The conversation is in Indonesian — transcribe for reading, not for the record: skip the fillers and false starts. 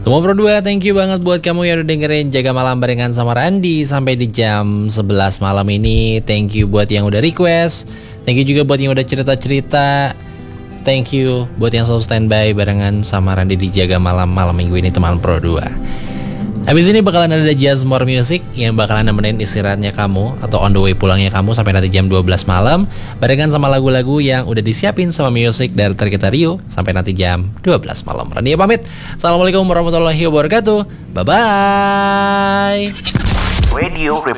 Semua Pro 2, thank you banget buat kamu yang udah dengerin Jaga Malam barengan sama Randy sampai di jam 11 malam ini. Thank you buat yang udah request. Thank you juga buat yang udah cerita-cerita. Thank you buat yang selalu standby barengan sama Randy di Jaga Malam malam minggu ini teman Pro 2. Habis ini bakalan ada Just More Music yang bakalan nemenin istirahatnya kamu atau on the way pulangnya kamu sampai nanti jam 12 malam barengan sama lagu-lagu yang udah disiapin sama Music Director kita Rio sampai nanti jam 12 malam. Randy pamit. Assalamualaikum warahmatullahi wabarakatuh. Bye bye.